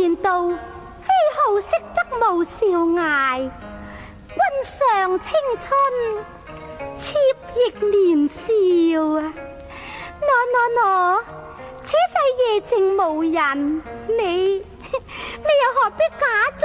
言道：非好色則無少涯，君尚青春，妾亦年少啊！喏，此際夜靜無人，你又何必假